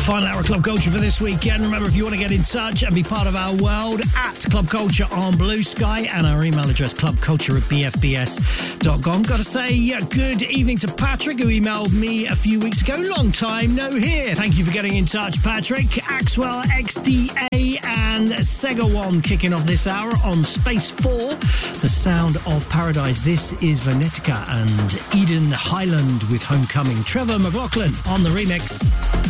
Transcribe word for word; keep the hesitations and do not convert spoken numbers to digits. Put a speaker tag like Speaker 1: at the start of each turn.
Speaker 1: Final hour of Club Culture for this weekend. Remember, if you want to get in touch and be part of our world, at Club Culture on Blue Sky, and our email address, clubculture at b f b s dot com. Got to say good evening to Patrick, who emailed me a few weeks ago. Long time no hear. Thank you for getting in touch, Patrick. Axwell, X D A, and Sega One kicking off this hour on Space four, The Sound of Paradise. This is Venetica and Eden Highland with Homecoming. Trevor McLaughlin on the remix.